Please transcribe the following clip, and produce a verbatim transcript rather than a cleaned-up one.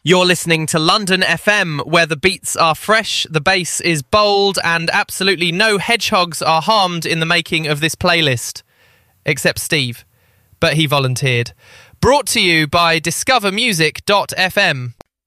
You're listening to London F M, where the beats are fresh, the bass is bold, and absolutely no hedgehogs are harmed in the making of this playlist. Except Steve. But he volunteered. Brought to you by discover music dot f m.